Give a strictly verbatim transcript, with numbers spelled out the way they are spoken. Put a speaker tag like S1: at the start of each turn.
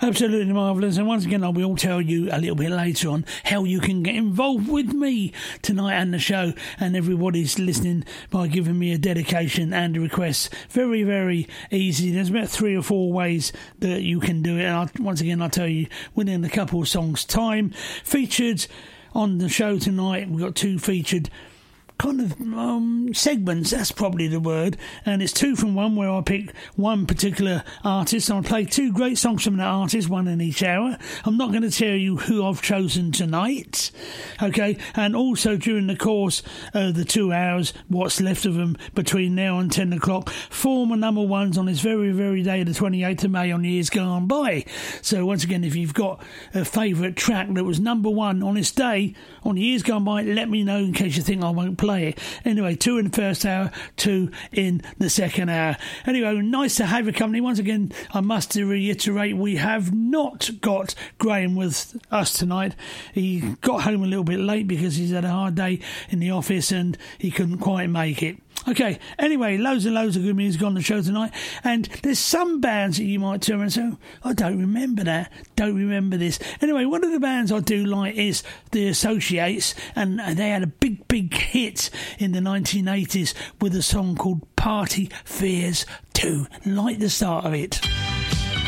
S1: Absolutely marvellous. And once again, I will tell you a little bit later on how you can get involved with me tonight and the show and everybody's listening by giving me a dedication and a request. Very, very easy. There's about three or four ways that you can do it. And I'll, once again, I'll tell you within a couple of songs' time. Featured on the show tonight, we've got two featured kind of um, segments, that's probably the word, and it's two from one where I pick one particular artist. I'll play two great songs from that artist, one in each hour. I'm not going to tell you who I've chosen tonight, okay, and also during the course of the two hours, what's left of them between now and ten o'clock, former number ones on this very, very day, the twenty-eighth of May on years gone by. So once again, if you've got a favourite track that was number one on this day, on years gone by, let me know in case you think I won't play it. Anyway, two in the first hour, two in the second hour. Anyway, nice to have your company. Once again, I must reiterate, we have not got Graham with us tonight. He got home a little bit late because he's had a hard day in the office and he couldn't quite make it. Okay, anyway, loads and loads of good music on the show tonight, and there's some bands that you might turn and say, oh, I don't remember that, don't remember this. Anyway, one of the bands I do like is The Associates, and they had a big, big hit in the nineteen eighties with a song called Party Fears two. Like the start of it.